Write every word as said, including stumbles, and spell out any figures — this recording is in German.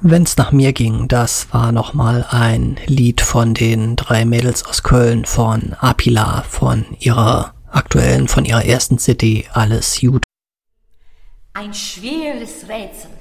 Wenn's nach mir ging, das war nochmal ein Lied von den drei Mädels aus Köln, von Apila, von ihrer aktuellen, von ihrer ersten C D, Alles gut. Ein schweres Rätsel.